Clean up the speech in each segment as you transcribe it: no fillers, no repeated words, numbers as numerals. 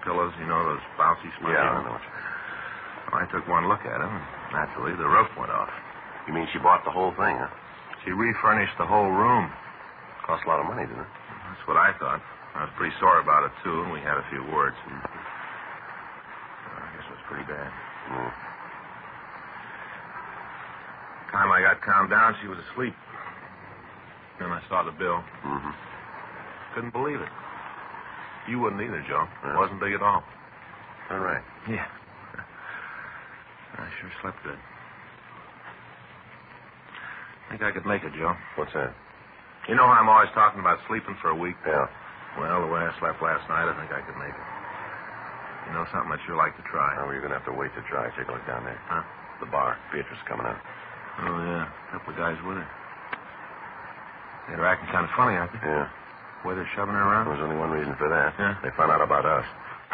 pillows, those bouncy spongy Yeah, I ones? know. Well, I took one look at them, and naturally, the roof went off. You mean she bought the whole thing, huh? She refurnished the whole room. Cost a lot of money, didn't it? That's what I thought. I was pretty sore about it, too, and we had a few words. I guess it was pretty bad. Mm. The time I got calmed down, she was asleep. Then I saw the bill. Mm-hmm. Couldn't believe it. You wouldn't either, Joe. Yeah. It wasn't big at all. All right. Yeah. I sure slept good. Think I could make it, Joe. What's that? You know how I'm always talking about sleeping for a week? Yeah. Well, the way I slept last night, I think I could make it. You know something I'd sure like to try? Oh, you're going to have to wait to try. Take a look down there. Huh? The bar. Beatrice coming out. Oh, yeah. A couple of guys with her. They're acting kind of funny, aren't they? Yeah. The way they're shoving her around? There's only one reason for that. Yeah? They found out about us.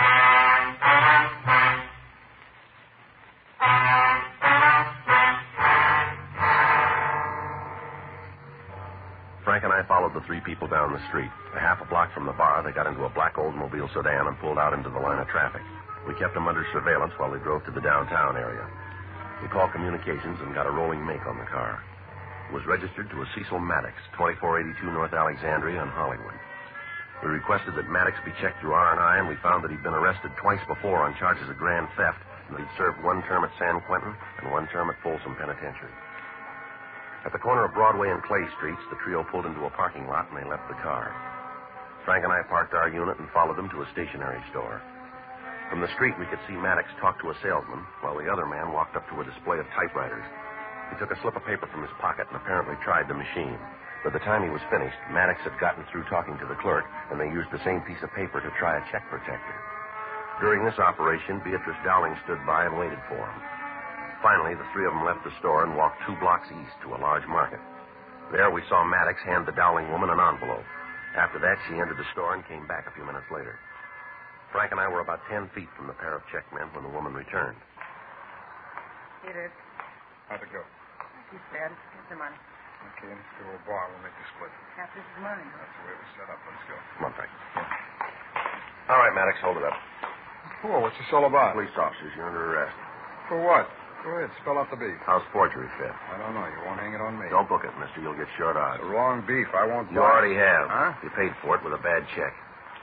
Frank and I followed the three people down the street. A half a block from the bar, they got into a black Oldsmobile sedan and pulled out into the line of traffic. We kept them under surveillance while they drove to the downtown area. We called communications and got a rolling make on the car. It was registered to a Cecil Maddox, 2482 North Alexandria in Hollywood. We requested that Maddox be checked through R&I, and we found that he'd been arrested twice before on charges of grand theft, and that he'd served one term at San Quentin and one term at Folsom Penitentiary. At the corner of Broadway and Clay Streets, the trio pulled into a parking lot, and they left the car. Frank and I parked our unit and followed them to a stationery store. From the street, we could see Maddox talk to a salesman, while the other man walked up to a display of typewriters. He took a slip of paper from his pocket and apparently tried the machine. By the time he was finished, Maddox had gotten through talking to the clerk, and they used the same piece of paper to try a check protector. During this operation, Beatrice Dowling stood by and waited for him. Finally, the three of them left the store and walked 2 blocks east to a large market. There, we saw Maddox hand the Dowling woman an envelope. After that, she entered the store and came back a few minutes later. Frank and I were about 10 feet from the pair of checkmen when the woman returned. Here it is. How'd it go? Too bad. Here's the money. Okay, let's go to a bar. We'll make the split. Half this is mine. That's the way it was set up. Let's go. Come on, Frank. All right, Maddox, hold it up. Cool. What's this all about? Police officers, you're under arrest. For what? Go ahead. Spell out the beef. How's forgery fit? I don't know. You won't hang it on me. Don't book it, mister. You'll get short odds. It's the wrong beef. I won't You buy it. already have. Huh? You paid for it with a bad check.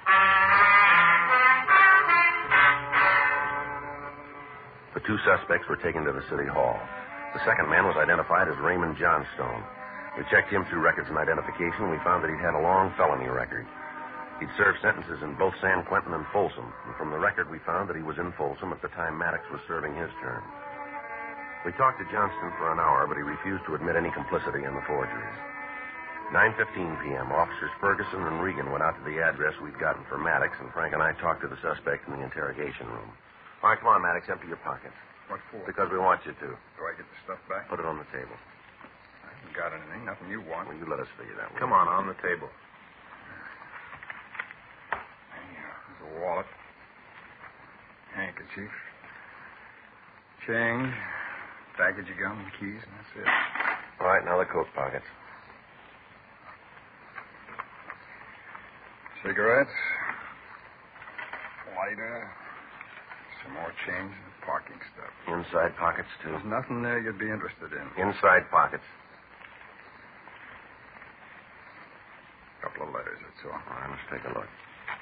The 2 suspects were taken to the city hall. The second man was identified as Raymond Johnstone. We checked him through records and identification, and we found that he'd had a long felony record. He'd served sentences in both San Quentin and Folsom, and from the record we found that he was in Folsom at the time Maddox was serving his term. We talked to Johnston for an hour, but he refused to admit any complicity in the forgeries. 9:15 p.m., Officers Ferguson and Regan went out to the address we'd gotten for Maddox, and Frank and I talked to the suspect in the interrogation room. All right, come on, Maddox, empty your pockets. What for? Because we want you to. Do I get the stuff back? Put it on the table. I haven't got anything. Nothing you want. Well, you let us figure that. Come on the table. There's a wallet. Handkerchief. Change. Package of gum and keys, and that's it. All right, now the coat pockets. Cigarettes. Lighter. Some more change and parking stuff. Inside pockets, too. There's nothing there you'd be interested in. Inside pockets. Couple of letters, that's all. All right, let's take a look.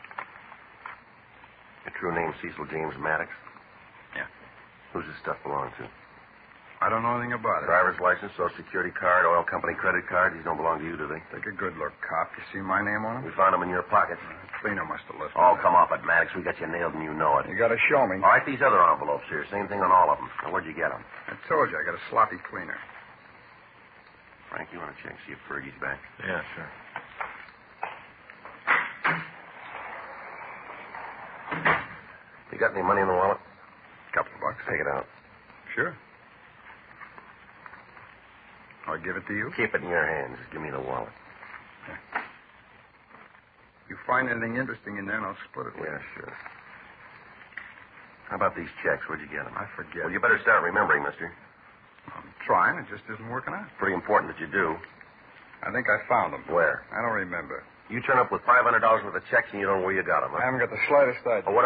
Your true name, Cecil James Maddox? Yeah. Who's this stuff belong to? I don't know anything about it. Driver's license, Social Security card, oil company credit card. These don't belong to you, do they? Take a good look, cop. You see my name on We them? found them in your pocket. Cleaner must have left Oh, them come off it, Maddox. We got you nailed and you know it. there. You got to show me. All right, these other envelopes here. Same thing on all of them. Now, where'd you get them? I told you, I got a sloppy cleaner. Frank, you want to check, see if Fergie's back? Yeah, sure. You got any money in the wallet? Couple of bucks. Take it out. Sure. I'll give it to you. Keep it in your hands. Just give me the wallet. You find anything interesting in there, and I'll split it with Yeah, you. sure. How about these checks? Where'd you get them? I forget. Well, you better start remembering, mister. I'm trying. It just isn't working out. Pretty important that you do. I think I found them. Where? I don't remember. You turn up with $500 worth of checks and you don't know where you got them, huh? I haven't got the slightest idea. Well, what